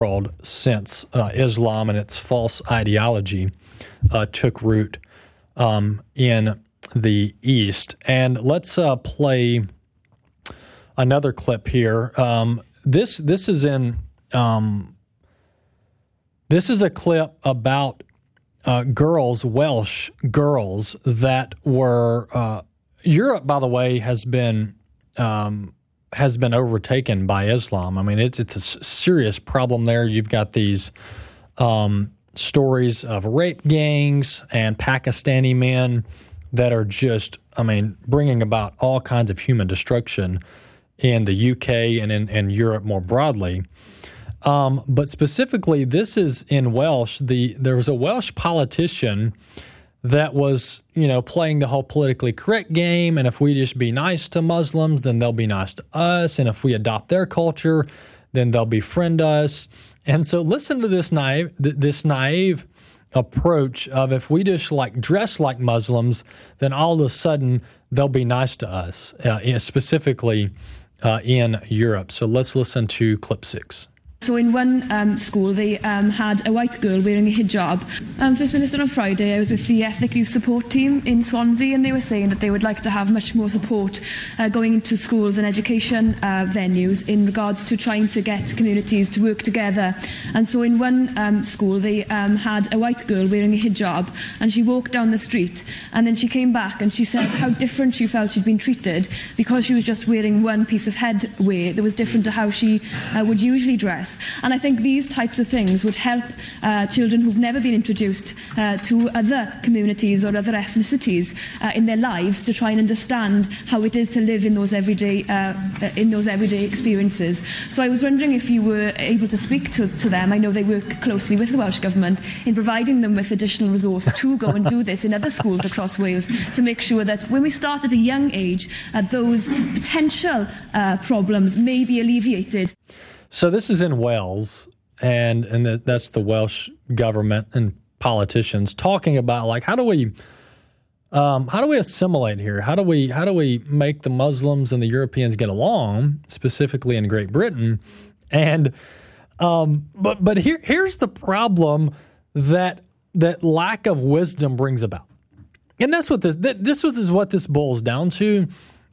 world since Islam and its false ideology took root in the East. And let's play another clip here. This is a clip about Welsh girls that were Europe, by the way, has been overtaken by Islam. I mean, it's a serious problem there. You've got these stories of rape gangs and Pakistani men that are just, bringing about all kinds of human destruction in the UK and in Europe more broadly. But specifically, this is in Welsh. There was a Welsh politician that was, playing the whole politically correct game. And if we just be nice to Muslims, then they'll be nice to us. And if we adopt their culture, then they'll befriend us. And so listen to this naive approach of if we just dress like Muslims, then all of a sudden they'll be nice to us, specifically in Europe. So let's listen to clip 6. So in one school, they had a white girl wearing a hijab. First Minister, on Friday, I was with the Ethnic Youth Support Team in Swansea, and they were saying that they would like to have much more support going into schools and education venues in regards to trying to get communities to work together. And so in one school, they had a white girl wearing a hijab, and she walked down the street, and then she came back and she said how different she felt she'd been treated because she was just wearing one piece of headwear that was different to how she would usually dress. And I think these types of things would help children who've never been introduced to other communities or other ethnicities in their lives to try and understand how it is to live in those everyday experiences. So I was wondering if you were able to speak to them. I know they work closely with the Welsh Government in providing them with additional resource to go and do this in other schools across Wales to make sure that when we start at a young age, those potential problems may be alleviated. So this is in Wales, and that's the Welsh government and politicians talking about how do we assimilate here? How do we make the Muslims and the Europeans get along, specifically in Great Britain? And but here's the problem that lack of wisdom brings about, and that's what this is what this boils down to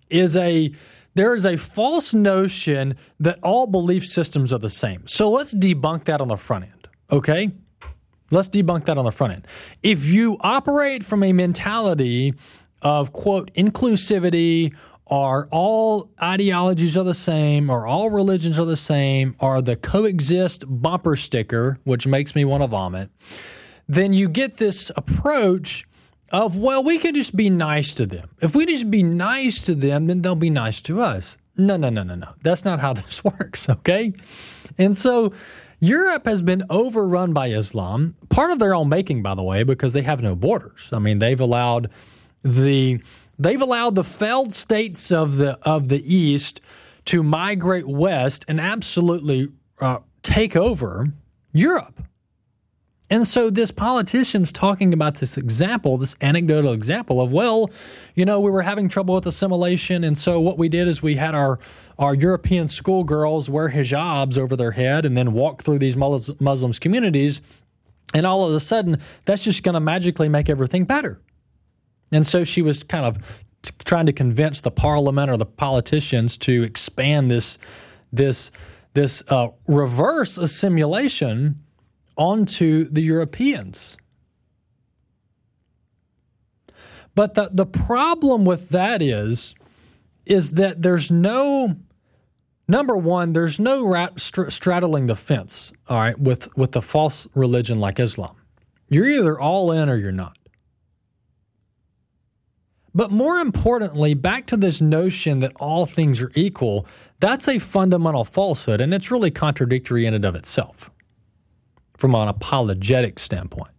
There is a false notion that all belief systems are the same. So let's debunk that on the front end, okay? Let's debunk that on the front end. If you operate from a mentality of, quote, inclusivity, or all ideologies are the same, or all religions are the same, or the coexist bumper sticker, which makes me want to vomit, then you get this approach of, well, we can just be nice to them. If we just be nice to them, then they'll be nice to us. No. That's not how this works, okay? And so Europe has been overrun by Islam, part of their own making, by the way, because they have no borders. I mean, they've allowed the failed states of the East to migrate west and absolutely take over Europe. And so this politician's talking about this anecdotal example of, well, we were having trouble with assimilation, and so what we did is we had our European schoolgirls wear hijabs over their head and then walk through these Muslim communities, and all of a sudden, that's just going to magically make everything better. And so she was kind of trying to convince the parliament or the politicians to expand this reverse assimilation onto the Europeans. But the problem with that is that there's no, number one, there's no straddling the fence, all right, with the false religion like Islam. You're either all in or you're not. But more importantly, back to this notion that all things are equal, that's a fundamental falsehood, and it's really contradictory in and of itself from an apologetic standpoint.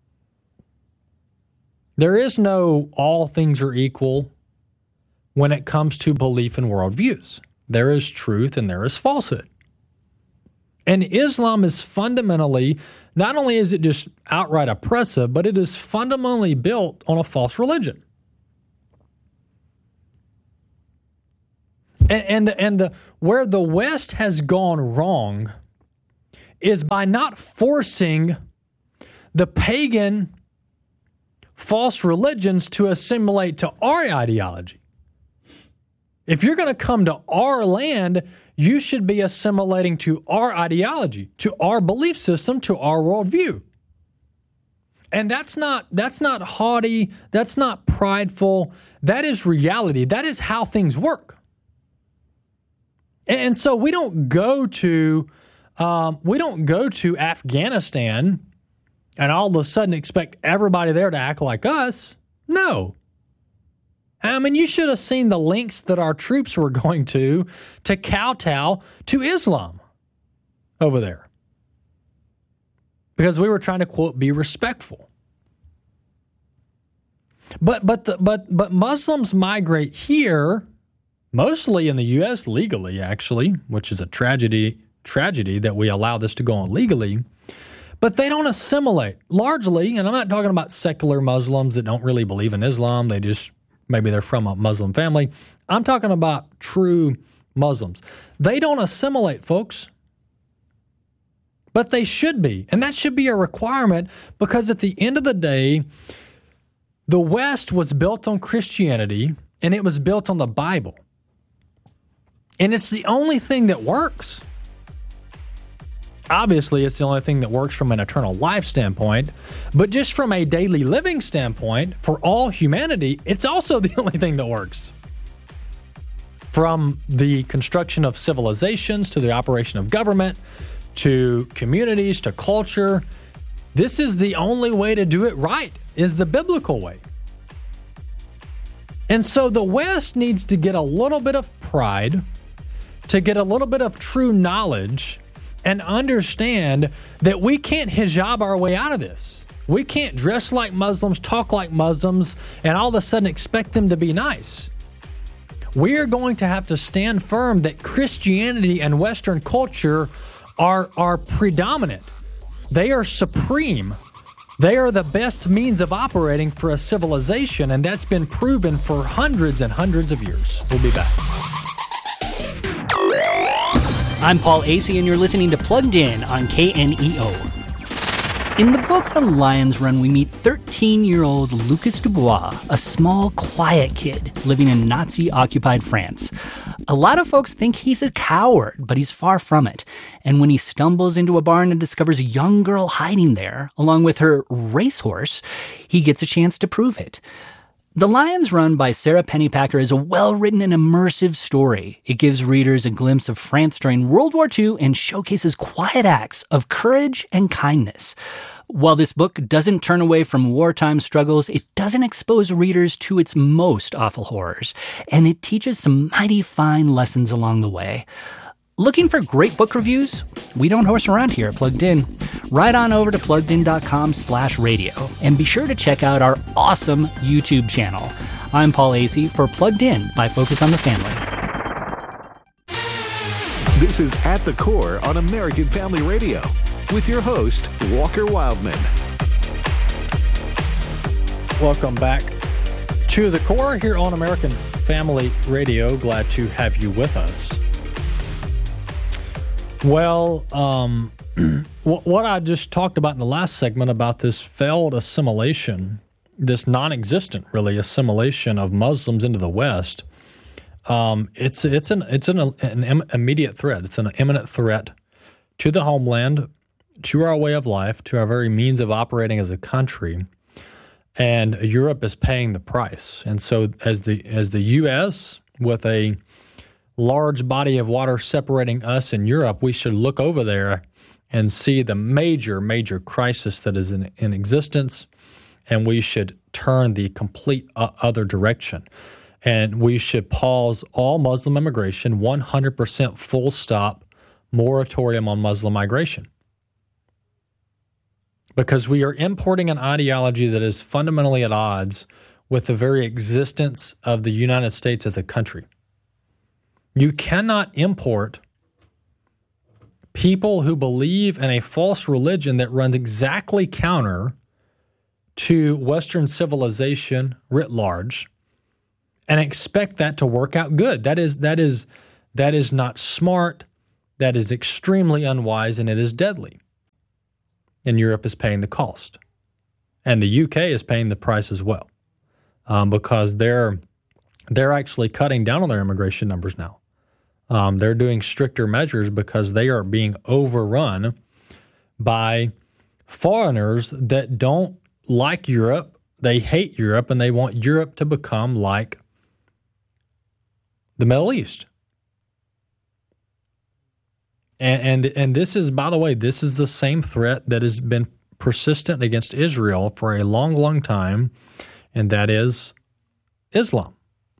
There is no all things are equal when it comes to belief and worldviews. There is truth and there is falsehood. And Islam is fundamentally, not only is it just outright oppressive, but it is fundamentally built on a false religion. And where the West has gone wrong is by not forcing the pagan false religions to assimilate to our ideology. If you're going to come to our land, you should be assimilating to our ideology, to our belief system, to our worldview. And that's not haughty, that's not prideful, that is reality. That is how things work. And so we don't go to Afghanistan and all of a sudden expect everybody there to act like us. No. I mean, you should have seen the lengths that our troops were going to kowtow to Islam over there. Because we were trying to, quote, be respectful. But Muslims migrate here, mostly in the U.S. legally, actually, which is a tragedy that we allow this to go on legally. But they don't assimilate largely, and I'm not talking about secular Muslims that don't really believe in Islam. Maybe they're from a Muslim family. I'm talking about true Muslims. They don't assimilate, folks. But they should be. And that should be a requirement because at the end of the day, the West was built on Christianity and it was built on the Bible. And it's the only thing that works. Obviously, it's the only thing that works from an eternal life standpoint, but just from a daily living standpoint, for all humanity, it's also the only thing that works. From the construction of civilizations to the operation of government, to communities, to culture, this is the only way to do it right, is the biblical way. And so the West needs to get a little bit of pride, to get a little bit of true knowledge, and understand that we can't hijab our way out of this. We can't dress like Muslims, talk like Muslims, and all of a sudden expect them to be nice. We are going to have to stand firm that Christianity and Western culture are predominant. They are supreme. They are the best means of operating for a civilization, and that's been proven for hundreds and hundreds of years. We'll be back. I'm Paul Asay, and you're listening to Plugged In on KNEO. In the book The Lion's Run, we meet 13-year-old Lucas Dubois, a small, quiet kid living in Nazi-occupied France. A lot of folks think he's a coward, but he's far from it. And when he stumbles into a barn and discovers a young girl hiding there, along with her racehorse, he gets a chance to prove it. The Lion's Run by Sarah Pennypacker is a well-written and immersive story. It gives readers a glimpse of France during World War II and showcases quiet acts of courage and kindness. While this book doesn't turn away from wartime struggles, it doesn't expose readers to its most awful horrors, and it teaches some mighty fine lessons along the way. Looking for great book reviews? We don't horse around here at Plugged In. Right on over to pluggedin.com/radio and be sure to check out our awesome YouTube channel. I'm Paul Asay for Plugged In by Focus on the Family. This is At the Core on American Family Radio with your host, Walker Wildman. Welcome back to The Core here on American Family Radio. Glad to have you with us. Well, what I just talked about in the last segment about this failed assimilation, this non-existent, really, assimilation of Muslims into the West, it's an immediate threat. It's an imminent threat to the homeland, to our way of life, to our very means of operating as a country, and Europe is paying the price. And so, as the U.S. with a large body of water separating us and Europe, we should look over there and see the major crisis that is in existence, and we should turn the complete other direction. And we should pause all Muslim immigration, 100% full stop moratorium on Muslim migration. Because we are importing an ideology that is fundamentally at odds with the very existence of the United States as a country. You cannot import people who believe in a false religion that runs exactly counter to Western civilization writ large and expect that to work out good. That is not smart. that is extremely unwise and it is deadly. And Europe is paying the cost. And the UK is paying the price as well, because they're actually cutting down on their immigration numbers now. They're doing stricter measures because they are being overrun by foreigners that don't like Europe. They hate Europe, and they want Europe to become like the Middle East. And this is, by the way, this is the same threat that has been persistent against Israel for a long, long time, and that is Islam.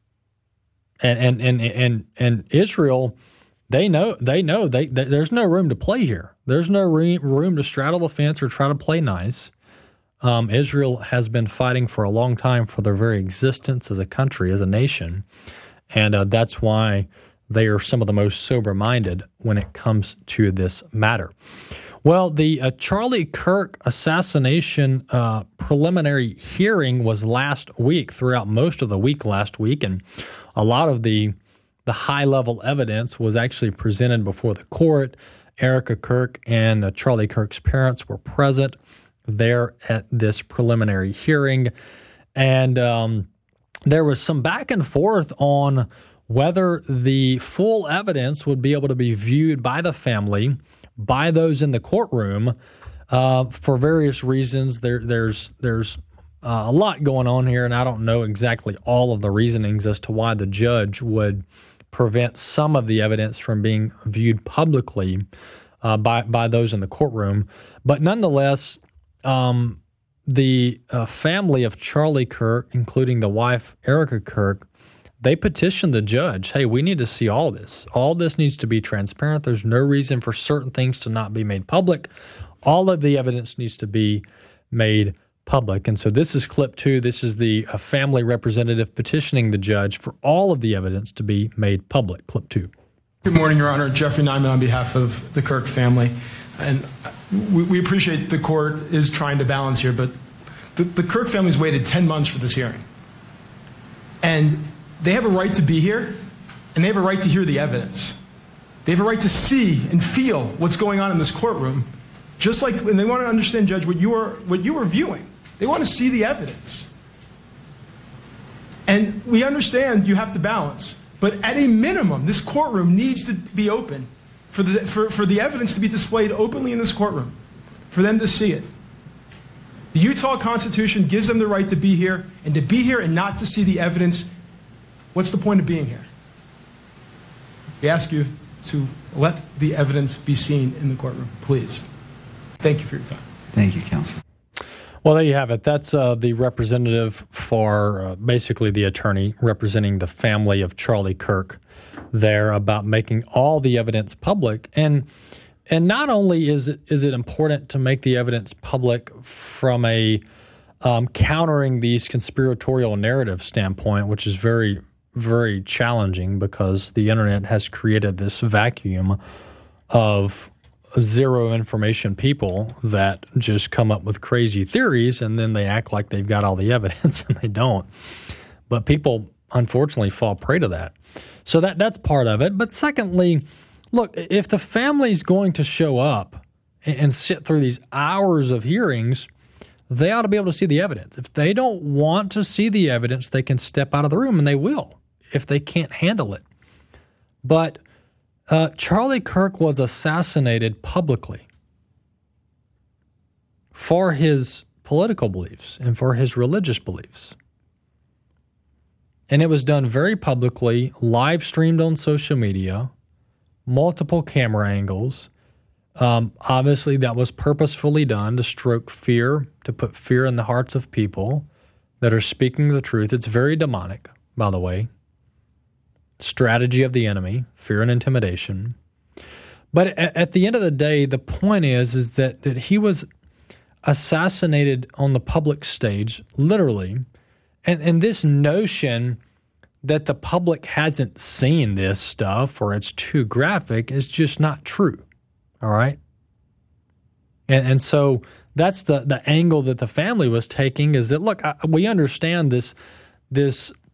And Israel, they know there's no room to play here. There's no room to straddle the fence or try to play nice. Israel has been fighting for a long time for their very existence as a country, as a nation, and that's why they are some of the most sober-minded when it comes to this matter. Well, the Charlie Kirk assassination preliminary hearing was last week, throughout most of the week last week, and a lot of the high-level evidence was actually presented before the court. Erica Kirk and Charlie Kirk's parents were present there at this preliminary hearing, and there was some back and forth on whether the full evidence would be able to be viewed by the family, by those in the courtroom, for various reasons. There's a lot going on here, and I don't know exactly all of the reasonings as to why the judge would prevent some of the evidence from being viewed publicly by those in the courtroom. But nonetheless, the family of Charlie Kirk, including the wife Erica Kirk, they petitioned the judge, hey, we need to see all this. All this needs to be transparent. There's no reason for certain things to not be made public. All of the evidence needs to be made public. And so this is clip 2. This is the family representative petitioning the judge for all of the evidence to be made public. Clip 2. Good morning, Your Honor. Jeffrey Nyman on behalf of the Kirk family. And we appreciate the court is trying to balance here, but the Kirk family's waited 10 months for this hearing. And they have a right to be here, and they have a right to hear the evidence. They have a right to see and feel what's going on in this courtroom, just like, and they want to understand, Judge, what you are viewing. They want to see the evidence. And we understand you have to balance, but at a minimum, this courtroom needs to be open for the evidence to be displayed openly in this courtroom, for them to see it. The Utah Constitution gives them the right to be here, and to be here and not to see the evidence. What's the point of being here? We ask you to let the evidence be seen in the courtroom, please. Thank you for your time. Thank you, counsel. Well, there you have it. That's the representative for basically the attorney representing the family of Charlie Kirk there about making all the evidence public. And not only is it important to make the evidence public from a countering these conspiratorial narrative standpoint, which is very, very challenging because the internet has created this vacuum of zero information people that just come up with crazy theories and then they act like they've got all the evidence and they don't. But people unfortunately fall prey to that. So that's part of it. But secondly, look, if the family's going to show up and sit through these hours of hearings, they ought to be able to see the evidence. If they don't want to see the evidence, they can step out of the room, and they will if they can't handle it. But Charlie Kirk was assassinated publicly for his political beliefs and for his religious beliefs. And it was done very publicly, live streamed on social media, multiple camera angles. Obviously, that was purposefully done to stroke fear, to put fear in the hearts of people that are speaking the truth. It's very demonic, by the way. Strategy of the enemy, fear and intimidation. But at the end of the day, the point is that he was assassinated on the public stage, literally. And this notion that the public hasn't seen this stuff or it's too graphic is just not true. All right? And so that's the angle that the family was taking, is that, look, we understand this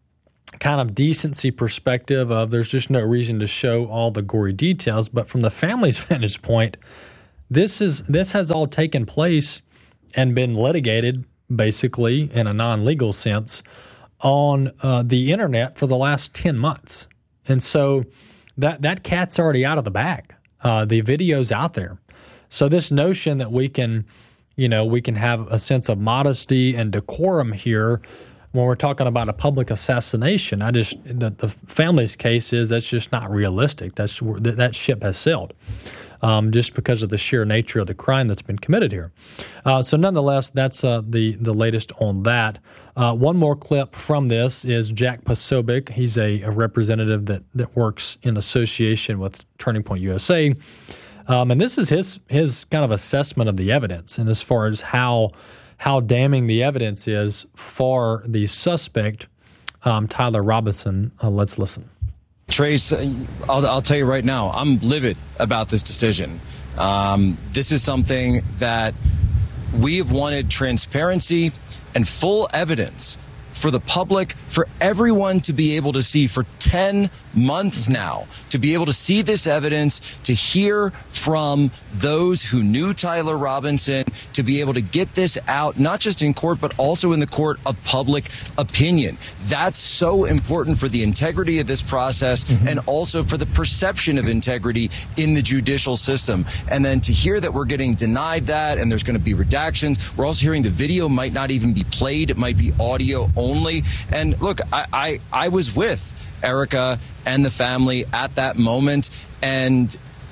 kind of decency perspective of there's just no reason to show all the gory details. But from the family's vantage point, this has all taken place and been litigated, basically, in a non-legal sense, on the internet for the last 10 months. And so that cat's already out of the bag. The video's out there. So this notion that we can have a sense of modesty and decorum here when we're talking about a public assassination, the family's case is that's just not realistic. That ship has sailed. Just because of the sheer nature of the crime that's been committed here. So nonetheless, that's the latest on that. One more clip from this is Jack Posobiec. He's a representative that works in association with Turning Point USA. And this is his kind of assessment of the evidence and as far as how damning the evidence is for the suspect, Tyler Robinson. Let's listen. Trace, I'll tell you right now, I'm livid about this decision. This is something that we have wanted transparency and full evidence for the public, for everyone to be able to see for 10 months now, to be able to see this evidence, to hear from those who knew Tyler Robinson, to be able to get this out, not just in court, but also in the court of public opinion. That's so important for the integrity of this process and also for the perception of integrity in the judicial system. And then to hear that we're getting denied that and there's going to be redactions. We're also hearing the video might not even be played. It might be audio only. And look, I was with Erica and the family at that moment, and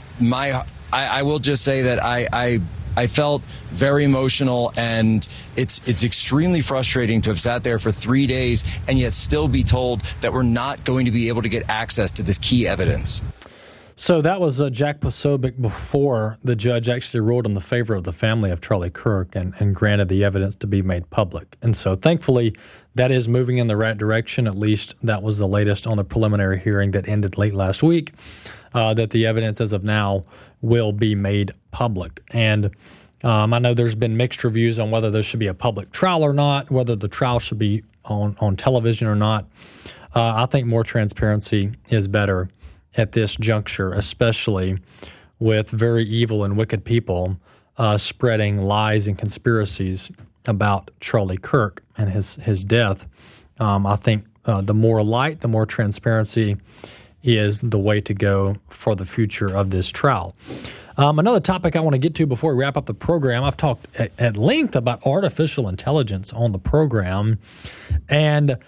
I will just say that I felt very emotional, and it's extremely frustrating to have sat there for 3 days and yet still be told that we're not going to be able to get access to this key evidence. So that was Jack Posobiec before the judge actually ruled in the favor of the family of Charlie Kirk and granted the evidence to be made public. And so thankfully, that is moving in the right direction. At least that was the latest on the preliminary hearing that ended late last week, that the evidence as of now will be made public. And I know there's been mixed reviews on whether there should be a public trial or not, whether the trial should be on television or not. I think more transparency is better at this juncture, especially with very evil and wicked people spreading lies and conspiracies about Charlie Kirk and his death. I think the more light, the more transparency is the way to go for the future of this trial. Another topic I want to get to before we wrap up the program, I've talked at length about artificial intelligence on the program, and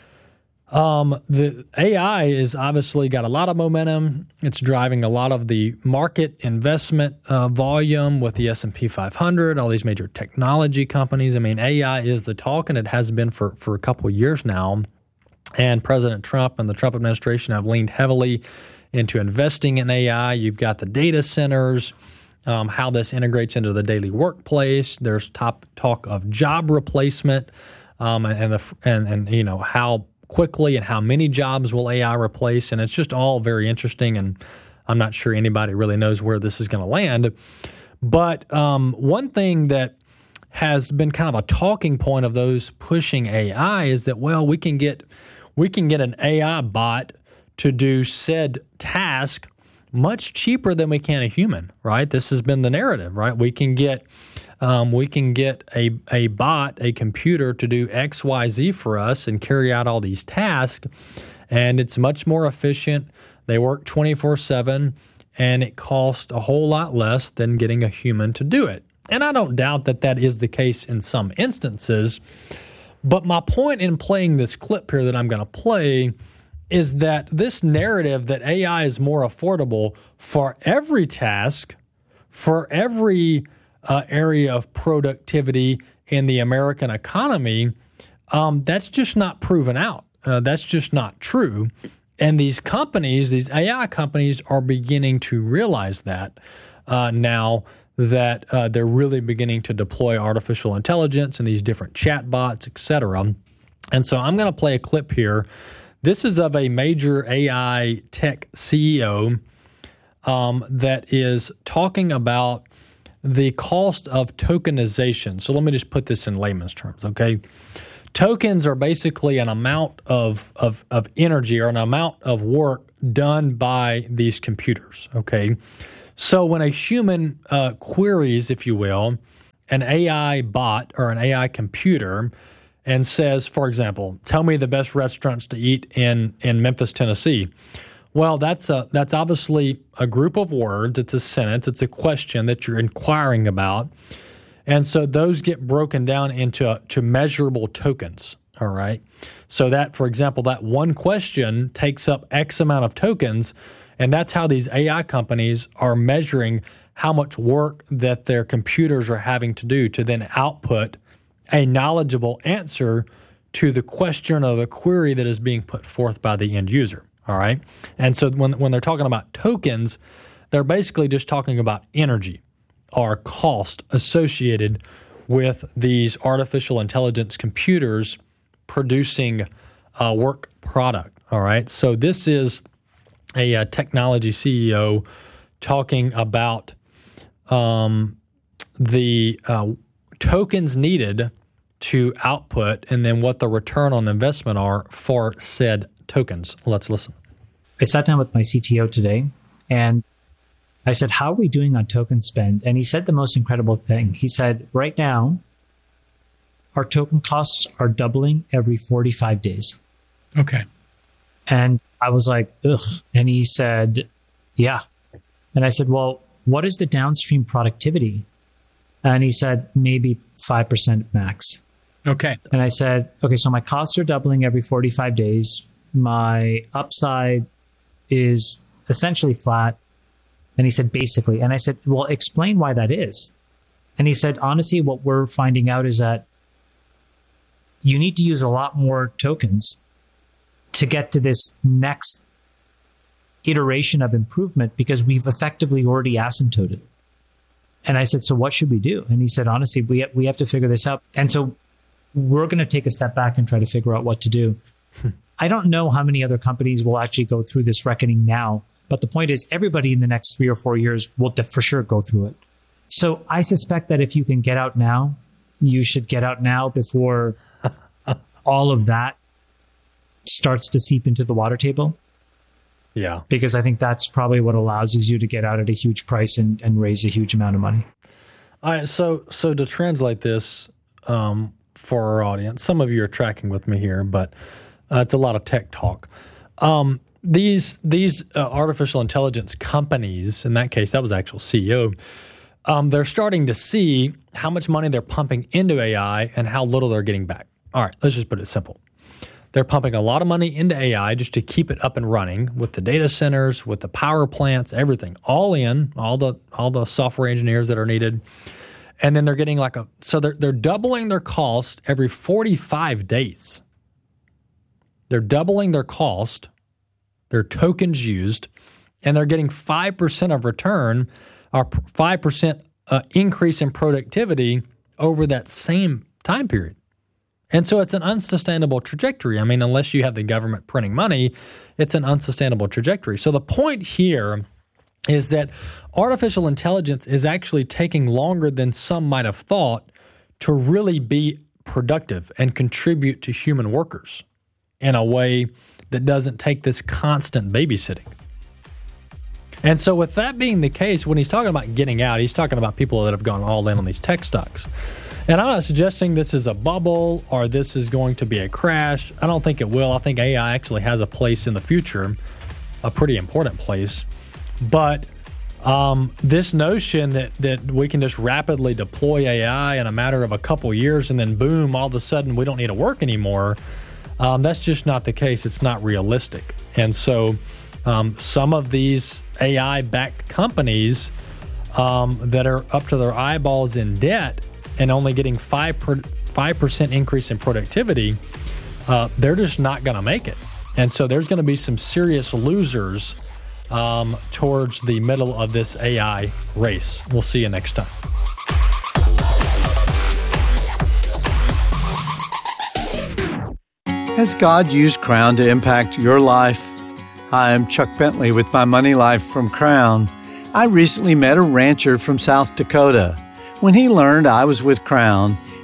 the AI is obviously got a lot of momentum. It's driving a lot of the market investment volume with the S&P 500, all these major technology companies. I mean, AI is the talk, and it has been for a couple of years now. And President Trump and the Trump administration have leaned heavily into investing in AI. You've got the data centers, how this integrates into the daily workplace. There's talk of job replacement, and you know how quickly and how many jobs will AI replace, and it's just all very interesting, and I'm not sure anybody really knows where this is going to land. But one thing that has been kind of a talking point of those pushing AI is that, well, we can get an AI bot to do said task much cheaper than we can a human, right? This has been the narrative, right? We can get a bot, a computer, to do X, Y, Z for us and carry out all these tasks, and it's much more efficient. They work 24/7, and it costs a whole lot less than getting a human to do it. And I don't doubt that that is the case in some instances, but my point in playing this clip here that I'm going to play is that this narrative that AI is more affordable for every task, for every area of productivity in the American economy, that's just not proven out. That's just not true. And these companies, these AI companies, are beginning to realize that now that they're really beginning to deploy artificial intelligence and these different chatbots, et cetera. And so I'm going to play a clip here. This is of a major AI tech CEO that is talking about the cost of tokenization. So let me just put this in layman's terms, okay? Tokens are basically an amount of energy or an amount of work done by these computers, okay? So when a human queries, if you will, an AI bot or an AI computer and says, for example, tell me the best restaurants to eat in Memphis, Tennessee. Well, that's obviously a group of words. It's a sentence. It's a question that you're inquiring about. And so those get broken down into measurable tokens, all right? So that, for example, that one question takes up X amount of tokens, and that's how these AI companies are measuring how much work that their computers are having to do to then output a knowledgeable answer to the question or the query that is being put forth by the end user, all right? And so when they're talking about tokens, they're basically just talking about energy or cost associated with these artificial intelligence computers producing a work product, all right? So this is a technology CEO talking about the tokens needed to output and then what the return on investment are for said tokens. Let's listen. I sat down with my CTO today and I said, how are we doing on token spend? And he said the most incredible thing. He said, right now, our token costs are doubling every 45 days. Okay. And I was like, ugh. And he said, yeah. And I said, well, what is the downstream productivity? And he said, maybe 5% max. Okay. And I said, okay, so my costs are doubling every 45 days. My upside is essentially flat. And he said, basically. And I said, well, explain why that is. And he said, honestly, what we're finding out is that you need to use a lot more tokens to get to this next iteration of improvement because we've effectively already asymptoted. And I said, so what should we do? And he said, honestly, we have to figure this out. And so we're going to take a step back and try to figure out what to do. I don't know how many other companies will actually go through this reckoning now. But the point is, everybody in the next 3 or 4 years will for sure go through it. So I suspect that if you can get out now, you should get out now before all of that starts to seep into the water table. Yeah. Because I think that's probably what allows you to get out at a huge price and raise a huge amount of money. All right. So to translate this for our audience, some of you are tracking with me here, but it's a lot of tech talk. These artificial intelligence companies, in that case, that was actual CEO, they're starting to see how much money they're pumping into AI and how little they're getting back. All right, let's just put it simple. They're pumping a lot of money into AI just to keep it up and running with the data centers, with the power plants, everything, all the software engineers that are needed. And then they're getting so they're doubling their cost every 45 days. They're doubling their cost, their tokens used, and they're getting 5% of return or 5% increase in productivity over that same time period. And so it's an unsustainable trajectory. I mean, unless you have the government printing money, it's an unsustainable trajectory. So the point here is that artificial intelligence is actually taking longer than some might have thought to really be productive and contribute to human workers in a way that doesn't take this constant babysitting. And so with that being the case, when he's talking about getting out, he's talking about people that have gone all in on these tech stocks. And I'm not suggesting this is a bubble or this is going to be a crash. I don't think it will. I think AI actually has a place in the future, a pretty important place. But this notion that we can just rapidly deploy AI in a matter of a couple years and then boom, all of a sudden we don't need to work anymore, that's just not the case. It's not realistic. And so some of these AI-backed companies that are up to their eyeballs in debt and only getting 5% increase in productivity, they're just not going to make it. And so there's going to be some serious losers towards the middle of this AI race. We'll see you next time. Has God used Crown to impact your life? Hi, I'm Chuck Bentley with My Money Life from Crown. I recently met a rancher from South Dakota. When he learned I was with Crown,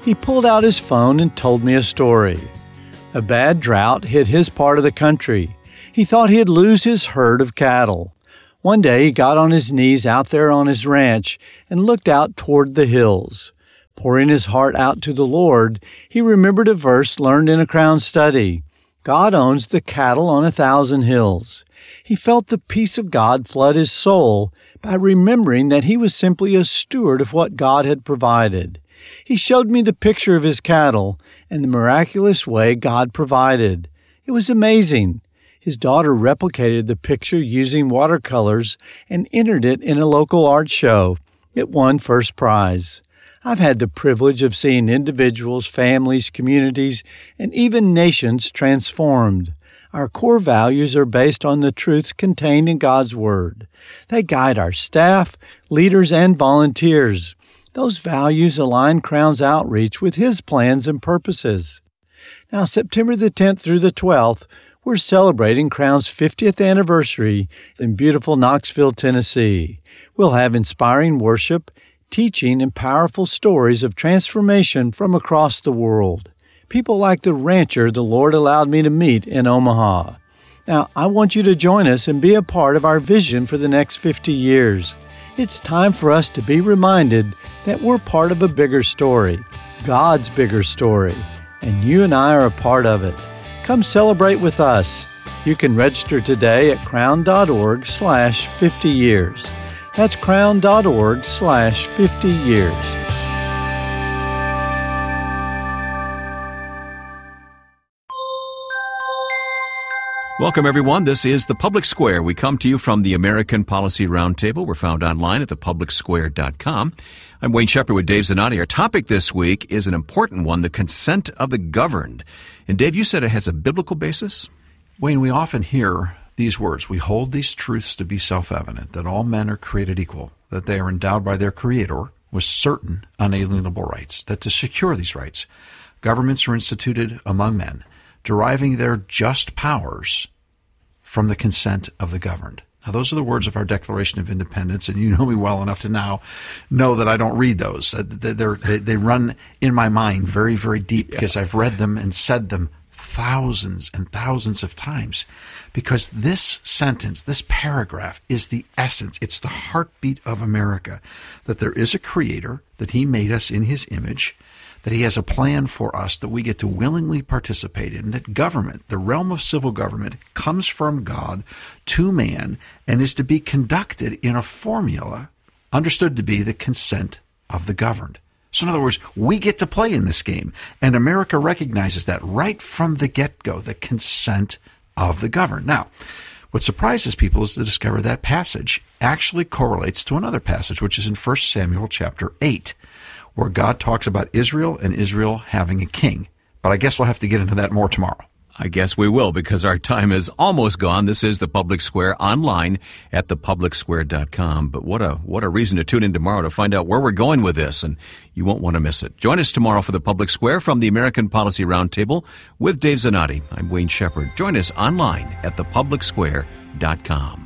He pulled out his phone and told me a story. A bad drought hit his part of the country. He thought he'd lose his herd of cattle. One day he got on his knees out there on his ranch and looked out toward the hills. Pouring his heart out to the Lord, he remembered a verse learned in a Crown study. God owns the cattle on 1,000 hills. He felt the peace of God flood his soul by remembering that he was simply a steward of what God had provided. He showed me the picture of his cattle and the miraculous way God provided. It was amazing. His daughter replicated the picture using watercolors and entered it in a local art show. It won first prize. I've had the privilege of seeing individuals, families, communities, and even nations transformed. Our core values are based on the truths contained in God's Word. They guide our staff, leaders, and volunteers. Those values align Crown's outreach with His plans and purposes. Now, September the 10th through the 12th, we're celebrating Crown's 50th anniversary in beautiful Knoxville, Tennessee. We'll have inspiring worship, teaching, and powerful stories of transformation from across the world. People like the rancher the Lord allowed me to meet in Omaha. Now, I want you to join us and be a part of our vision for the next 50 years. It's time for us to be reminded that we're part of a bigger story, God's bigger story, and you and I are a part of it. Come celebrate with us. You can register today at crown.org/50 years. That's crown.org/50 years. Welcome, everyone. This is The Public Square. We come to you from the American Policy Roundtable. We're found online at thepublicsquare.com. I'm Wayne Shepherd with Dave Zanotti. Our topic this week is an important one, the consent of the governed. And Dave, you said it has a biblical basis? Wayne, we often hear these words. We hold these truths to be self-evident, that all men are created equal, that they are endowed by their Creator with certain unalienable rights, that to secure these rights, governments are instituted among men, deriving their just powers from the consent of the governed. Now, those are the words of our Declaration of Independence, and you know me well enough to now know that I don't read those. They run in my mind very, very deep because I've read them and said them thousands and thousands of times. Because this sentence, this paragraph, is the essence. It's the heartbeat of America, that there is a Creator, that He made us in His image, that He has a plan for us that we get to willingly participate in, that government, the realm of civil government, comes from God to man and is to be conducted in a formula understood to be the consent of the governed. So in other words, we get to play in this game, and America recognizes that right from the get-go, the consent of the governed. Now, what surprises people is to discover that passage actually correlates to another passage, which is in 1 Samuel chapter 8. Where God talks about Israel and Israel having a king. But I guess we'll have to get into that more tomorrow. I guess we will, because our time is almost gone. This is The Public Square online at thepublicsquare.com. But what a reason to tune in tomorrow to find out where we're going with this, and you won't want to miss it. Join us tomorrow for The Public Square from the American Policy Roundtable with Dave Zanotti. I'm Wayne Shepherd. Join us online at thepublicsquare.com.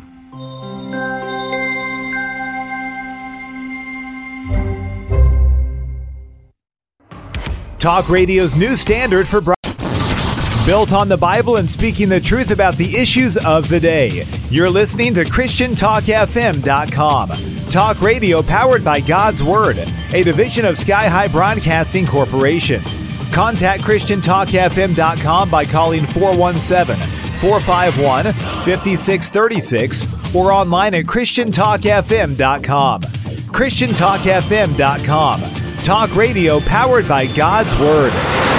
Talk Radio's new standard for built on the Bible and speaking the truth about the issues of the day. You're listening to ChristianTalkFM.com. Talk radio powered by God's Word, a division of Sky High Broadcasting Corporation. Contact ChristianTalkFM.com by calling 417-451-5636 or online at ChristianTalkFM.com. ChristianTalkFM.com. Talk radio powered by God's Word.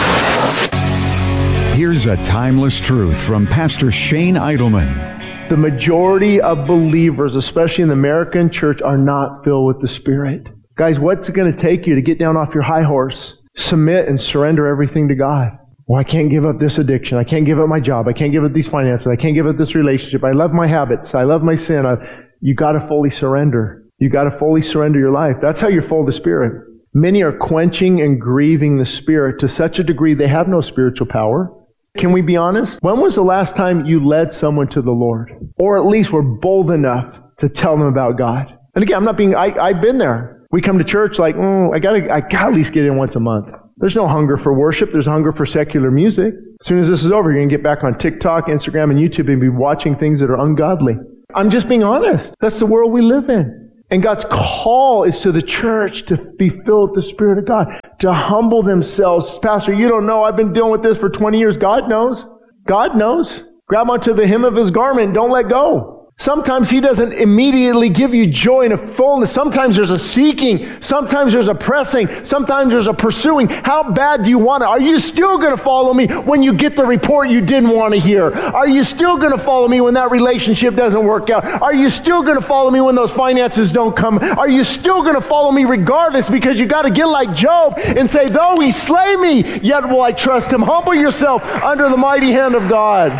Here's a timeless truth from Pastor Shane Idleman. The majority of believers, especially in the American church, are not filled with the Spirit. Guys, what's it going to take you to get down off your high horse, submit and surrender everything to God? Well, I can't give up this addiction. I can't give up my job. I can't give up these finances. I can't give up this relationship. I love my habits. I love my sin. You got to fully surrender. You got to fully surrender your life. That's how you're full of the Spirit. Many are quenching and grieving the Spirit to such a degree they have no spiritual power. Can we be honest? When was the last time you led someone to the Lord? Or at least were bold enough to tell them about God? And again, I've been there. We come to church like, I gotta at least get in once a month. There's no hunger for worship. There's hunger for secular music. As soon as this is over, you're going to get back on TikTok, Instagram, and YouTube and be watching things that are ungodly. I'm just being honest. That's the world we live in. And God's call is to the church to be filled with the Spirit of God, to humble themselves. Pastor, you don't know. I've been dealing with this for 20 years. God knows. God knows. Grab onto the hem of His garment. Don't let go. Sometimes He doesn't immediately give you joy and a fullness. Sometimes there's a seeking. Sometimes there's a pressing. Sometimes there's a pursuing. How bad do you want it? Are you still going to follow me when you get the report you didn't want to hear? Are you still going to follow me when that relationship doesn't work out? Are you still going to follow me when those finances don't come? Are you still going to follow me regardless? Because you got to get like Job and say, though He slay me, yet will I trust Him. Humble yourself under the mighty hand of God.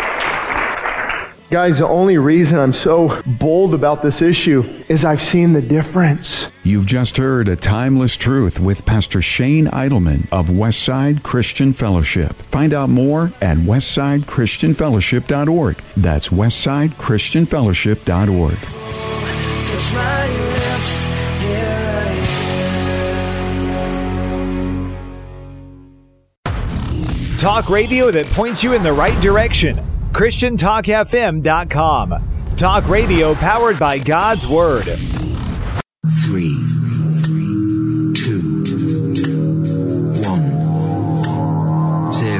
Guys, the only reason I'm so bold about this issue is I've seen the difference. You've just heard A Timeless Truth with Pastor Shane Idleman of Westside Christian Fellowship. Find out more at westsidechristianfellowship.org. That's westsidechristianfellowship.org. Touch my lips, here I am. Talk radio that points you in the right direction. ChristianTalkFM.com. Talk radio powered by God's Word. 3, 2, 1, 0.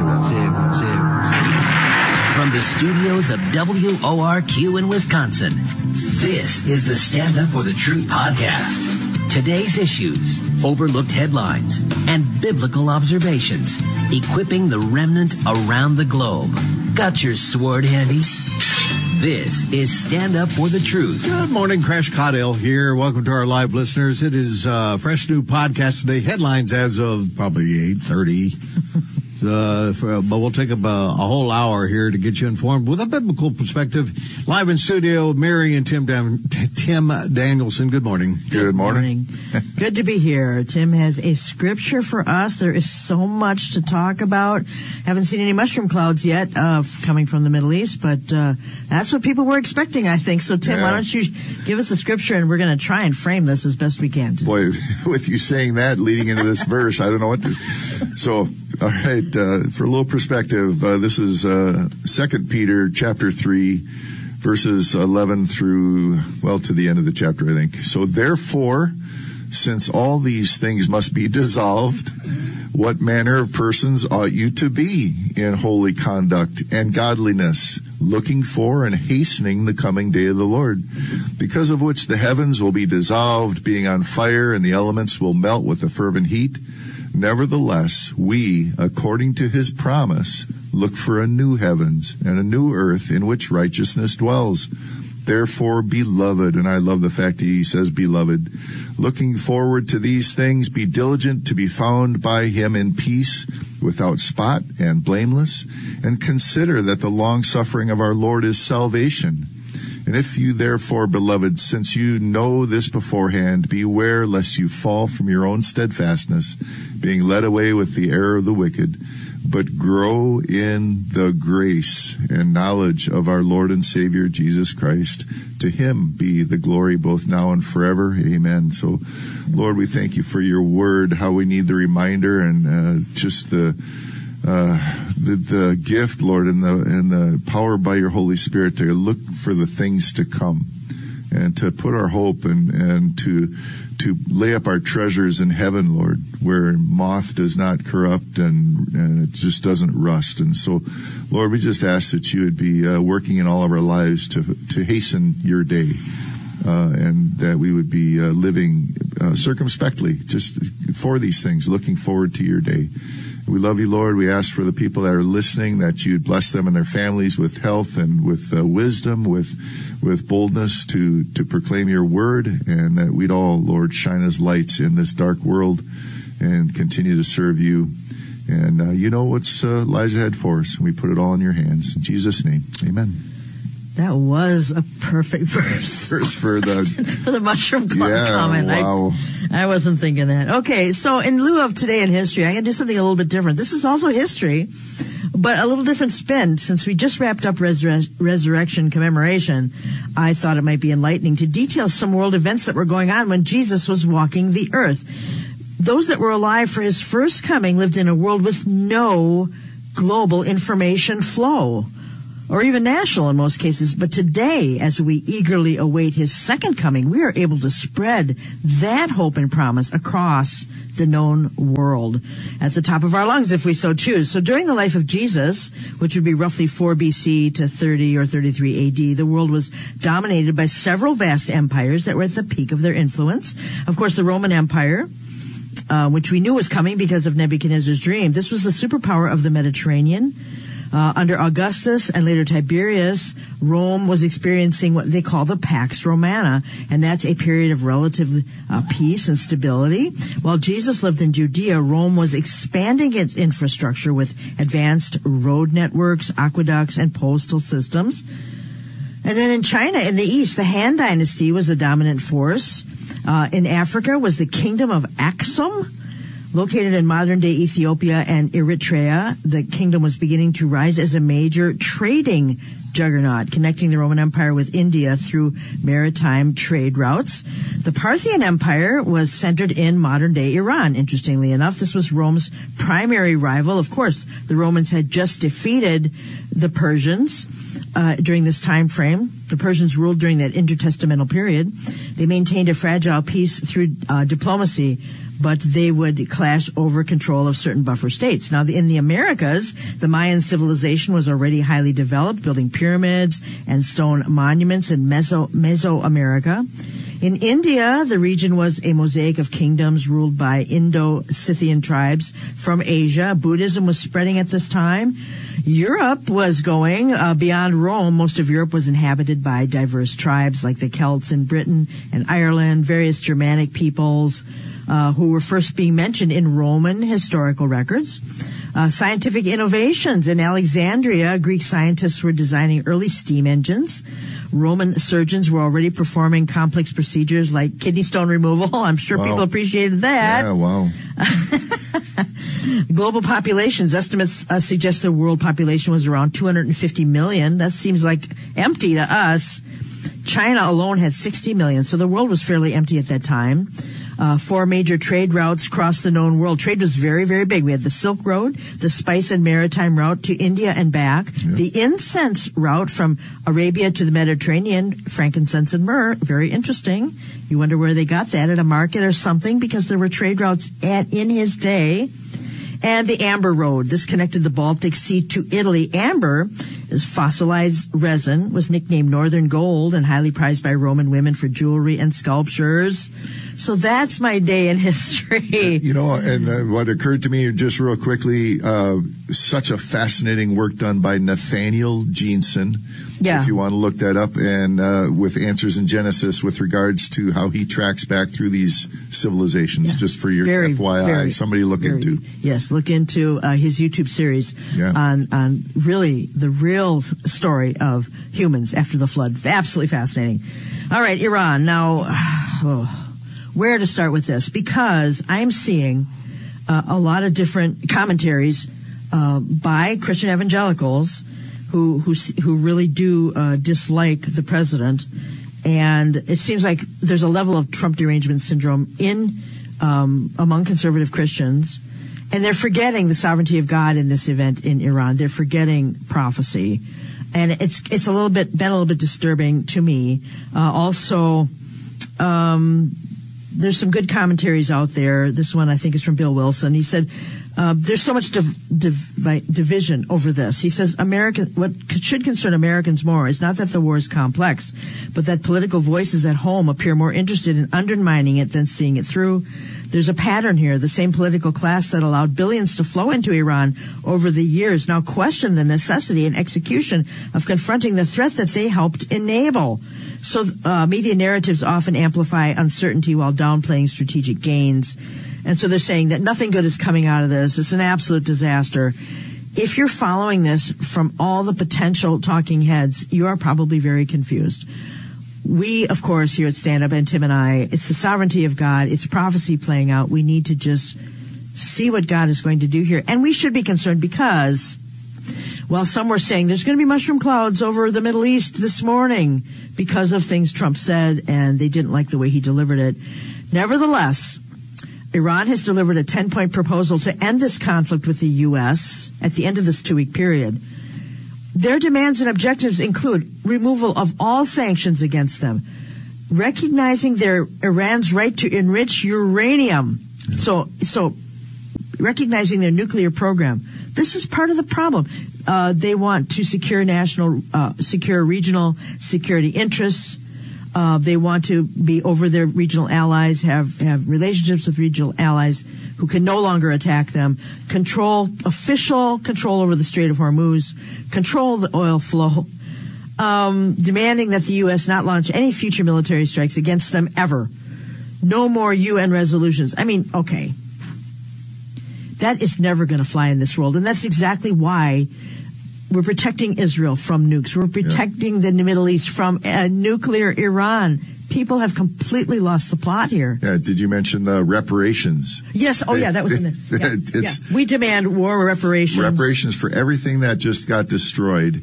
From the studios of WORQ in Wisconsin, this is the Stand Up for the Truth podcast. Today's issues, overlooked headlines, and biblical observations, equipping the remnant around the globe. Got your sword handy? This is Stand Up for the Truth. Good morning, Crash Caudill here. Welcome to our live listeners. It is a fresh new podcast today. Headlines as of probably 8:30. But we'll take up a whole hour here to get you informed with a biblical perspective. Live in studio, Mary and Tim Danielson. Good morning. Good morning. Good to be here. Tim has a scripture for us. There is so much to talk about. Haven't seen any mushroom clouds yet coming from the Middle East, but that's what people were expecting, I think. So, Tim, why don't you give us a scripture, and we're going to try and frame this as best we can. Boy, with you saying that leading into this verse, I don't know what to... So... All right, for a little perspective, this is 2 Peter chapter 3, verses 11 through, to the end of the chapter, I think. So therefore, since all these things must be dissolved, what manner of persons ought you to be in holy conduct and godliness, looking for and hastening the coming day of the Lord, because of which the heavens will be dissolved, being on fire, and the elements will melt with a fervent heat? Nevertheless, we, according to His promise, look for a new heavens and a new earth in which righteousness dwells. Therefore, beloved, and I love the fact that he says beloved, looking forward to these things, be diligent to be found by Him in peace, without spot and blameless, and consider that the long-suffering of our Lord is salvation. And if you therefore, beloved, since you know this beforehand, beware lest you fall from your own steadfastness, being led away with the error of the wicked, but grow in the grace and knowledge of our Lord and Savior Jesus Christ. To Him be the glory both now and forever. Amen. So, Lord, we thank You for Your word, how we need the reminder and just the gift, Lord, and the power by Your Holy Spirit to look for the things to come and to put our hope and to lay up our treasures in heaven, Lord, where moth does not corrupt and it just doesn't rust. And so, Lord, we just ask that You would be working in all of our lives to hasten Your day, and that we would be living circumspectly just for these things, looking forward to Your day. We love You, Lord. We ask for the people that are listening that You'd bless them and their families with health and with wisdom, with boldness to proclaim Your word, and that we'd all, Lord, shine as lights in this dark world and continue to serve You. And You know what's lies ahead for us. We put it all in Your hands. In Jesus' name, amen. That was a perfect verse. For the for the mushroom cloud comment. Wow. I wasn't thinking that. Okay, so in lieu of Today in History, I'm going to do something a little bit different. This is also history, but a little different spin. Since we just wrapped up Resurrection Commemoration, I thought it might be enlightening to detail some world events that were going on when Jesus was walking the earth. those that were alive for his first coming lived in a world with no global information flow, or even national in most cases. But today, as we eagerly await his second coming, we are able to spread that hope and promise across the known world at the top of our lungs, if we so choose. So during the life of Jesus, which would be roughly 4 BC to 30 or 33 AD, the world was dominated by several vast empires that were at the peak of their influence. Of course, the Roman Empire, which we knew was coming because of Nebuchadnezzar's dream. This was the superpower of the Mediterranean. Under Augustus and later Tiberius, Rome was experiencing what they call the Pax Romana, and that's a period of relative peace and stability. While Jesus lived in Judea, Rome was expanding its infrastructure with advanced road networks, aqueducts, and postal systems. And then in China, in the east, the Han Dynasty was the dominant force. In Africa was the Kingdom of Aksum, located in modern-day Ethiopia and Eritrea. The kingdom was beginning to rise as a major trading juggernaut, connecting the Roman Empire with India through maritime trade routes. The Parthian Empire was centered in modern-day Iran, interestingly enough. This was Rome's primary rival. Of course, the Romans had just defeated the Persians during this time frame. The Persians ruled during that intertestamental period. They maintained a fragile peace through diplomacy, but they would clash over control of certain buffer states. Now, in the Americas, the Mayan civilization was already highly developed, building pyramids and stone monuments in Mesoamerica. In India, the region was a mosaic of kingdoms ruled by Indo-Scythian tribes from Asia. Buddhism was spreading at this time. Europe was going beyond Rome. Most of Europe was inhabited by diverse tribes like the Celts in Britain and Ireland, various Germanic peoples who were first being mentioned in Roman historical records. Scientific innovations in Alexandria, Greek scientists were designing early steam engines. Roman surgeons were already performing complex procedures like kidney stone removal. I'm sure people appreciated that. Yeah, wow. Global populations, estimates suggest the world population was around 250 million. That seems like empty to us. China alone had 60 million, so the world was fairly empty at that time. 4 major trade routes crossed the known world. Trade was very, very big. We had the Silk Road, the spice and maritime route to India and back, the incense route from Arabia to the Mediterranean, frankincense and myrrh. Very interesting. You wonder where they got that, at a market or something, because there were trade routes in his day. And the Amber Road. This connected the Baltic Sea to Italy. Amber is fossilized resin, was nicknamed Northern Gold and highly prized by Roman women for jewelry and sculptures. So that's my day in history. You know, and what occurred to me just real quickly, such a fascinating work done by Nathaniel Jeanson. Yeah. If you want to look that up, and with Answers in Genesis with regards to how he tracks back through these civilizations, just for your FYI, somebody look into. Yes, look into his YouTube series on really the real story of humans after the flood. Absolutely fascinating. All right, Iran. Now, where to start with this? Because I'm seeing a lot of different commentaries by Christian evangelicals who really do dislike the president, and it seems like there's a level of Trump derangement syndrome in among conservative Christians, and they're forgetting the sovereignty of God in this event in Iran. They're forgetting prophecy, and it's been a little bit disturbing to me. Also, there's some good commentaries out there. This one I think is from Bill Wilson. He said, there's so much division over this. He says, what should concern Americans more is not that the war is complex, but that political voices at home appear more interested in undermining it than seeing it through. There's a pattern here. The same political class that allowed billions to flow into Iran over the years now question the necessity and execution of confronting the threat that they helped enable. So media narratives often amplify uncertainty while downplaying strategic gains. And so they're saying that nothing good is coming out of this. It's an absolute disaster. If you're following this from all the potential talking heads, you are probably very confused. We, of course, here at Stand Up, and Tim and I, it's the sovereignty of God. It's prophecy playing out. We need to just see what God is going to do here. And we should be concerned because, while some were saying there's going to be mushroom clouds over the Middle East this morning because of things Trump said and they didn't like the way he delivered it. Nevertheless, Iran has delivered a 10-point proposal to end this conflict with the U.S. at the end of this 2-week period. Their demands and objectives include removal of all sanctions against them, recognizing Iran's right to enrich uranium. So recognizing their nuclear program. This is part of the problem. They want to secure regional security interests. They want to be over their regional allies, have relationships with regional allies who can no longer attack them, official control over the Strait of Hormuz, control the oil flow, demanding that the U.S. not launch any future military strikes against them ever. No more UN resolutions. I mean, okay. That is never going to fly in this world. And that's exactly why we're protecting Israel from nukes. We're protecting the Middle East from a nuclear Iran. People have completely lost the plot here. Yeah. Did you mention the reparations? Yes. Oh, yeah. That was in it. We demand war reparations. Reparations for everything that just got destroyed.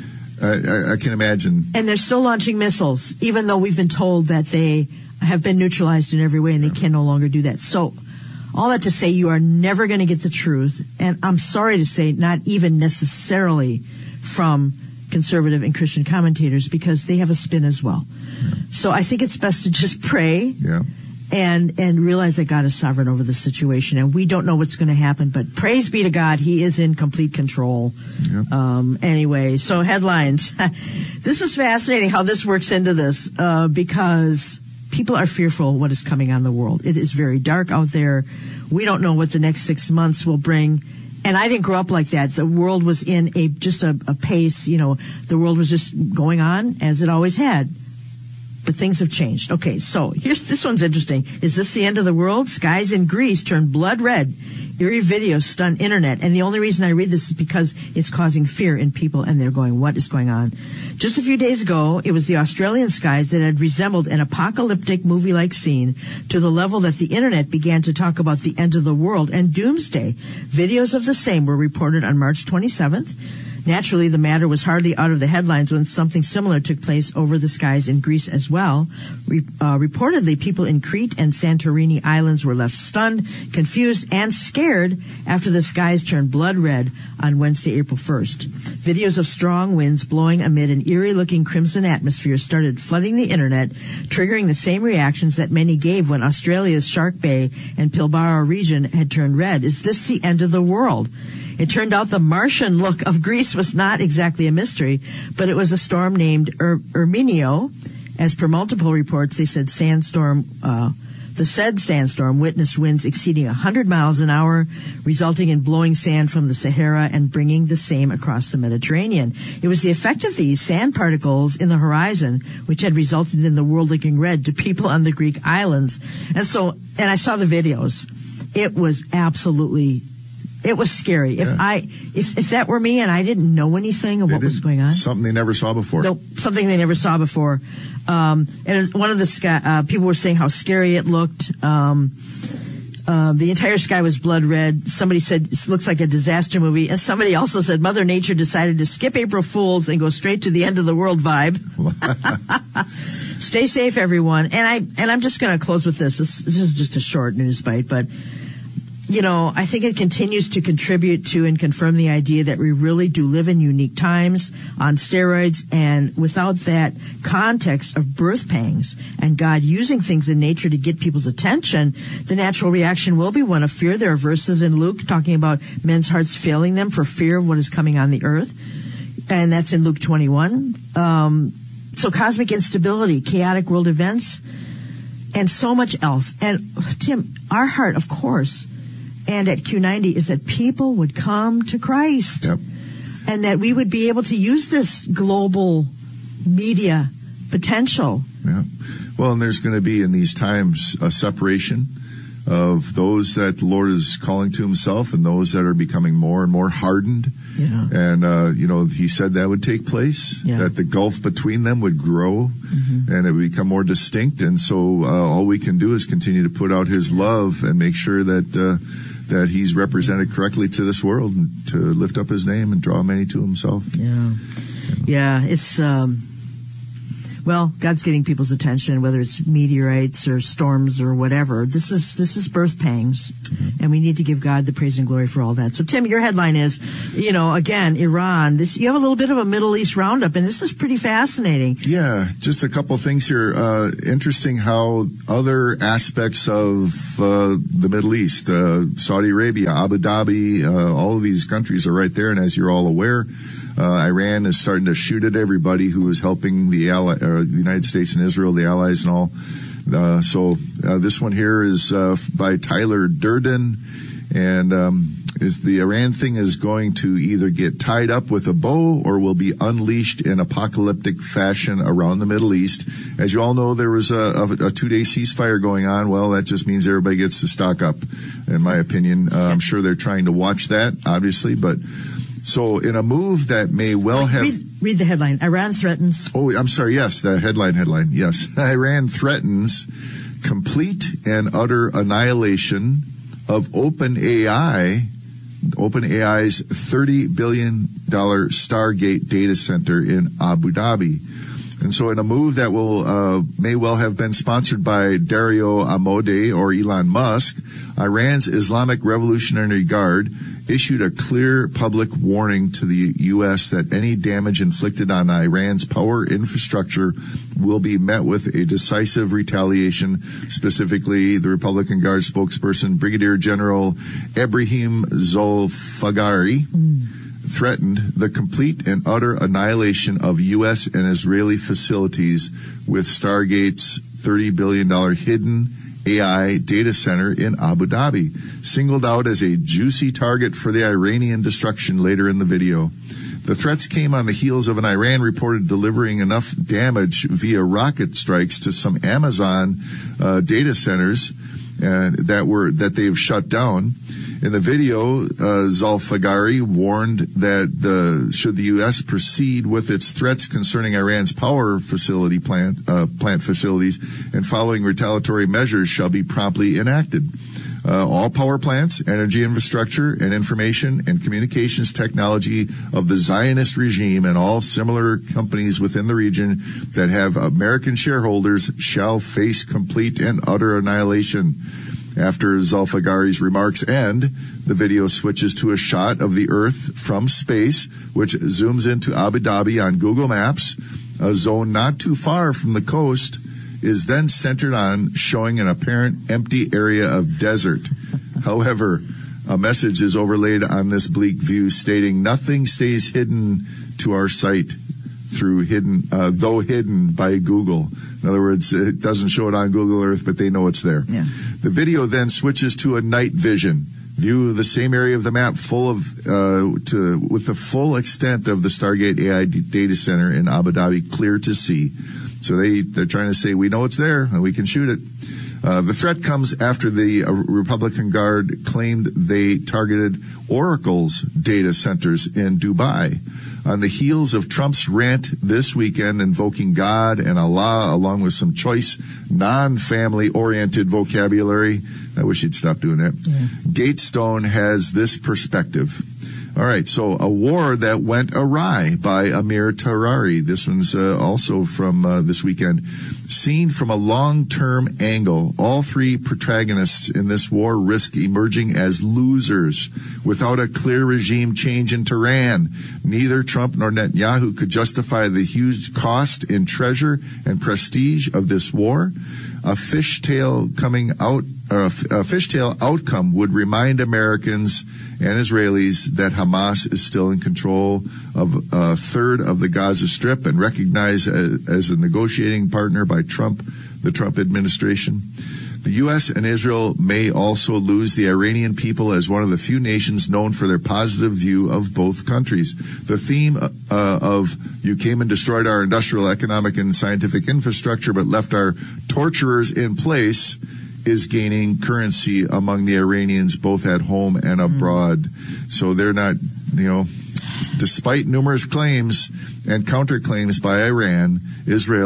I can imagine. And they're still launching missiles, even though we've been told that they have been neutralized in every way and they can no longer do that. So all that to say, you are never going to get the truth. And I'm sorry to say, not even necessarily from conservative and Christian commentators, because they have a spin as well. Yeah. So I think it's best to just pray and realize that God is sovereign over the situation. And we don't know what's going to happen, but praise be to God, he is in complete control. Yep. Anyway, so headlines. This is fascinating how this works into this, because people are fearful of what is coming on the world. It is very dark out there. We don't know what the next 6 months will bring. And I didn't grow up like that. The world was in a pace, the world was just going on as it always had. But things have changed. Okay, so this one's interesting. Is this the end of the world? Skies in Greece turned blood red. Eerie videos stun internet. And the only reason I read this is because it's causing fear in people, and they're going, what is going on? Just a few days ago, it was the Australian skies that had resembled an apocalyptic movie-like scene to the level that the internet began to talk about the end of the world and doomsday. Videos of the same were reported on March 27th. Naturally, the matter was hardly out of the headlines when something similar took place over the skies in Greece as well. Reportedly, people in Crete and Santorini Islands were left stunned, confused, and scared after the skies turned blood red on Wednesday, April 1st. Videos of strong winds blowing amid an eerie-looking crimson atmosphere started flooding the internet, triggering the same reactions that many gave when Australia's Shark Bay and Pilbara region had turned red. Is this the end of the world? It turned out the Martian look of Greece was not exactly a mystery, but it was a storm named Erminio. As per multiple reports, they said the said sandstorm witnessed winds exceeding 100 miles an hour, resulting in blowing sand from the Sahara and bringing the same across the Mediterranean. It was the effect of these sand particles in the horizon which had resulted in the world looking red to people on the Greek islands. And I saw the videos. It was absolutely... It was scary. Yeah. If that were me and I didn't know anything of what was going on. Something they never saw before. No, something they never saw before. And one of the people were saying how scary it looked. The entire sky was blood red. Somebody said it looks like a disaster movie. And somebody also said Mother Nature decided to skip April Fools and go straight to the end of the world vibe. Stay safe, everyone. And I'm just going to close with this. This is just a short news bite, but I think it continues to contribute to and confirm the idea that we really do live in unique times on steroids, and without that context of birth pangs and God using things in nature to get people's attention, the natural reaction will be one of fear. There are verses in Luke talking about men's hearts failing them for fear of what is coming on the earth, and that's in Luke 21. So cosmic instability, chaotic world events, and so much else. And Tim, our heart, of course, and at Q90 is that people would come to Christ. Yep. And that we would be able to use this global media potential. Yeah. Well, and there's going to be in these times a separation of those that the Lord is calling to himself and those that are becoming more and more hardened. Yeah. And, he said that would take place, that the gulf between them would grow and it would become more distinct. And so all we can do is continue to put out his love and make sure that he's represented correctly to this world and to lift up his name and draw many to himself. Yeah. Yeah. It's, Well, God's getting people's attention, whether it's meteorites or storms or whatever. This is birth pangs, and we need to give God the praise and glory for all that. So, Tim, your headline is, again, Iran. You have a little bit of a Middle East roundup, and this is pretty fascinating. Yeah, just a couple things here. Interesting how other aspects of the Middle East, Saudi Arabia, Abu Dhabi, all of these countries are right there, and as you're all aware, Iran is starting to shoot at everybody who is helping the United States and Israel, the allies and all. So this one here is by Tyler Durden, and the Iran thing is going to either get tied up with a bow or will be unleashed in apocalyptic fashion around the Middle East. As you all know, there was a 2-day ceasefire going on. Well, that just means everybody gets to stock up, in my opinion. I'm sure they're trying to watch that, obviously, but... So in a move that may well have... Read the headline. Iran threatens... Oh, I'm sorry. Yes, the headline. Yes. Iran threatens complete and utter annihilation of OpenAI's $30 billion Stargate data center in Abu Dhabi. And so in a move that will may well have been sponsored by Dario Amodei or Elon Musk, Iran's Islamic Revolutionary Guard issued a clear public warning to the U.S. that any damage inflicted on Iran's power infrastructure will be met with a decisive retaliation. Specifically, the Republican Guard spokesperson, Brigadier General Ebrahim Zolfagari, threatened the complete and utter annihilation of U.S. and Israeli facilities with Stargate's $30 billion hidden AI data center in Abu Dhabi, singled out as a juicy target for the Iranian destruction later in the video. The threats came on the heels of an Iran reported delivering enough damage via rocket strikes to some Amazon data centers that they've shut down. In the video, Zolfagari warned that should the U.S. proceed with its threats concerning Iran's power plant facilities and following retaliatory measures shall be promptly enacted. All power plants, energy infrastructure, and information and communications technology of the Zionist regime and all similar companies within the region that have American shareholders shall face complete and utter annihilation. After Zolfagari's remarks end, the video switches to a shot of the Earth from space, which zooms into Abu Dhabi on Google Maps. A zone not too far from the coast is then centered on showing an apparent empty area of desert. However, a message is overlaid on this bleak view stating nothing stays hidden to our sight though hidden by Google. In other words, it doesn't show it on Google Earth, but they know it's there. Yeah. The video then switches to a night vision view of the same area of the map with the full extent of the Stargate AI data center in Abu Dhabi clear to see. So they're trying to say, we know it's there and we can shoot it. The threat comes after the Republican Guard claimed they targeted Oracle's data centers in Dubai. On the heels of Trump's rant this weekend invoking God and Allah along with some choice non-family oriented vocabulary. I wish he'd stop doing that. Yeah. Gatestone has this perspective. All right, so A War That Went Awry by Amir Tarari. This one's also from this weekend. Seen from a long-term angle, all three protagonists in this war risk emerging as losers without a clear regime change in Tehran. Neither Trump nor Netanyahu could justify the huge cost in treasure and prestige of this war. A fishtail outcome would remind Americans and Israelis that Hamas is still in control of a third of the Gaza Strip and recognized as a negotiating partner by the Trump administration. The U.S. and Israel may also lose the Iranian people as one of the few nations known for their positive view of both countries. The theme of you came and destroyed our industrial, economic, and scientific infrastructure but left our torturers in place is gaining currency among the Iranians both at home and abroad. So they're not, despite numerous claims and counterclaims by Iran, Israel,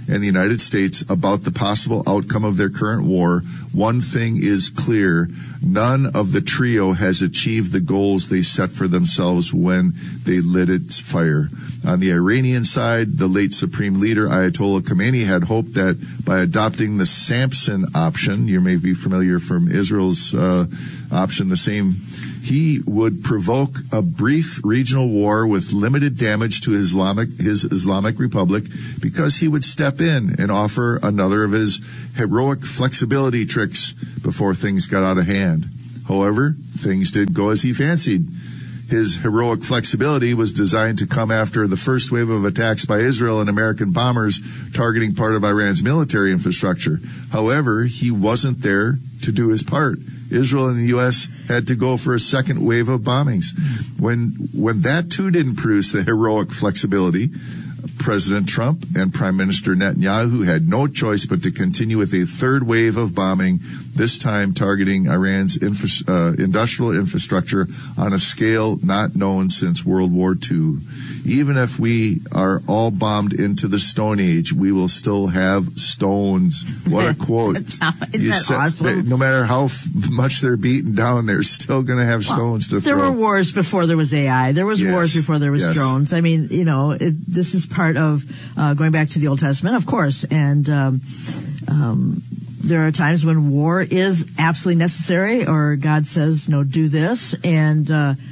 and the United States about the possible outcome of their current war, one thing is clear. None of the trio has achieved the goals they set for themselves when they lit its fire. On the Iranian side, the late Supreme Leader Ayatollah Khamenei had hoped that by adopting the Samson option, you may be familiar from Israel's option, the same, he would provoke a brief regional war with limited damage to his Islamic Republic, because he would step in and offer another of his heroic flexibility tricks before things got out of hand. However, things didn't go as he fancied. His heroic flexibility was designed to come after the first wave of attacks by Israel and American bombers targeting part of Iran's military infrastructure. However, he wasn't there to do his part. Israel and the U.S. had to go for a second wave of bombings. When that too didn't produce the heroic flexibility, President Trump and Prime Minister Netanyahu had no choice but to continue with a third wave of bombing, this time targeting Iran's industrial infrastructure on a scale not known since World War II. Even if we are all bombed into the Stone Age, we will still have stones. What a quote. Isn't that awesome? No matter how much they're beaten down, they're still going to have stones to throw. There were wars before there was AI. There was wars before there was drones. I mean, this is part of going back to the Old Testament, of course. And there are times when war is absolutely necessary, or God says, do this. And,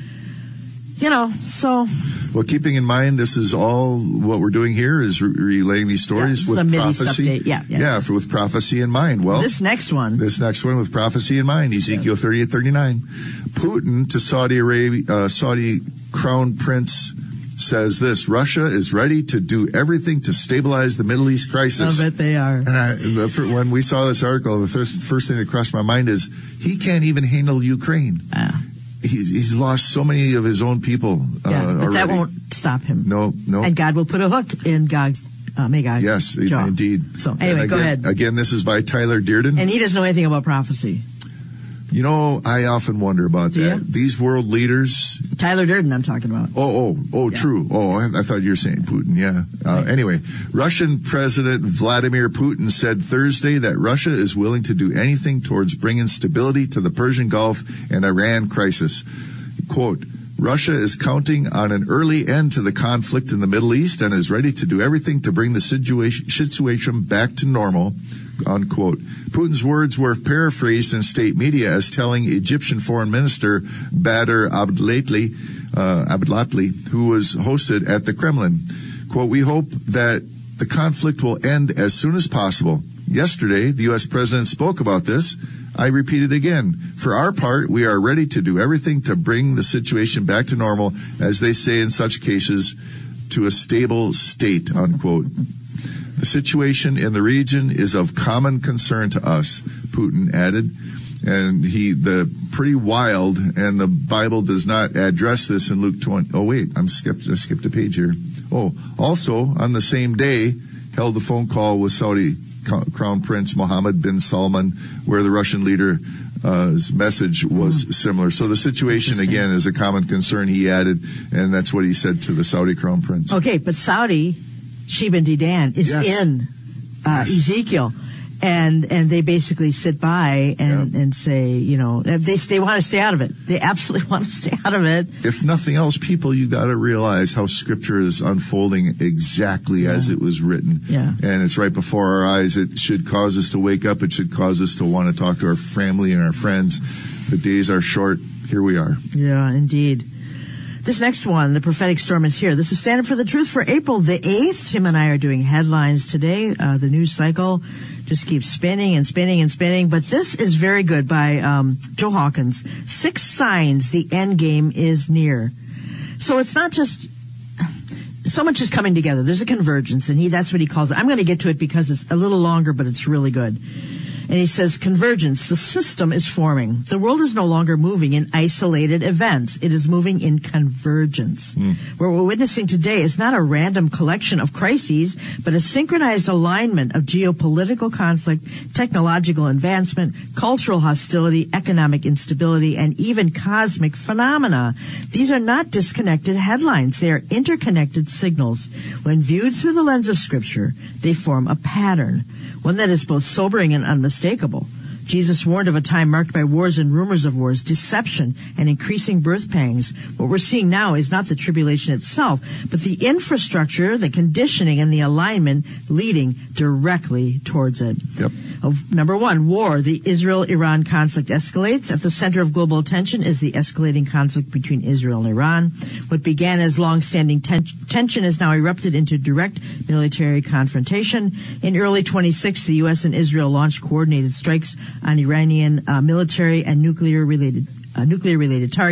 so... Well, keeping in mind, this is all what we're doing here is relaying these stories with prophecy. With prophecy in mind. Well, this next one with prophecy in mind, Ezekiel 38:39. Putin to Saudi Arabia, Saudi Crown Prince says this: Russia is ready to do everything to stabilize the Middle East crisis. I bet they are. And when we saw this article, the first thing that crossed my mind is he can't even handle Ukraine. He's lost so many of his own people but already. That won't stop him. No. And God will put a hook in Magog's jaw. Indeed. So anyway, go ahead. Again, this is by Tyler Dearden. And he doesn't know anything about prophecy. I often wonder about that. These world leaders. Tyler Durden, I'm talking about. True. I thought you were saying Putin. Yeah. Anyway, Russian President Vladimir Putin said Thursday that Russia is willing to do anything towards bringing stability to the Persian Gulf and Iran crisis. Quote, Russia is counting on an early end to the conflict in the Middle East and is ready to do everything to bring the situation back to normal, unquote. Putin's words were paraphrased in state media as telling Egyptian Foreign Minister Badr Abdelatli, who was hosted at the Kremlin. Quote, we hope that the conflict will end as soon as possible. Yesterday, the U.S. President spoke about this. I repeat it again. For our part, we are ready to do everything to bring the situation back to normal, as they say in such cases, to a stable state, unquote. The situation in the region is of common concern to us, Putin added. And the pretty wild, and the Bible does not address this in Luke 20. Oh, wait, I skipped a page here. Also, on the same day, held a phone call with Saudi Crown Prince Mohammed bin Salman, where the Russian leader's message was similar. So the situation, again, is a common concern, he added, and that's what he said to the Saudi Crown Prince. Okay, but Saudi, Sheba and Dedan, is in Ezekiel. And they basically sit by and say, they want to stay out of it. They absolutely want to stay out of it. If nothing else, people, you got to realize how Scripture is unfolding exactly as it was written. Yeah. And it's right before our eyes. It should cause us to wake up. It should cause us to want to talk to our family and our friends. The days are short. Here we are. Yeah, indeed. This next one, the prophetic storm is here. This is Stand Up for the Truth for April the 8th. Tim and I are doing headlines today. The news cycle just keeps spinning and spinning and spinning. But this is very good by Joe Hawkins. 6 signs the end game is near. So it's not just so much is coming together. There's a convergence, and that's what he calls it. I'm going to get to it because it's a little longer, but it's really good. And he says, convergence, the system is forming. The world is no longer moving in isolated events. It is moving in convergence. What we're witnessing today is not a random collection of crises, but a synchronized alignment of geopolitical conflict, technological advancement, cultural hostility, economic instability, and even cosmic phenomena. These are not disconnected headlines. They are interconnected signals. When viewed through the lens of Scripture, they form a pattern, one that is both sobering and unmistakable. Jesus warned of a time marked by wars and rumors of wars, deception, and increasing birth pangs. What we're seeing now is not the tribulation itself, but the infrastructure, the conditioning, and the alignment leading directly towards it. Yep. Number one, war. The Israel-Iran conflict escalates. At the center of global attention is the escalating conflict between Israel and Iran. What began as long-standing tension has now erupted into direct military confrontation. In early 26, the U.S. and Israel launched coordinated strikes on Iranian military and nuclear-related targets.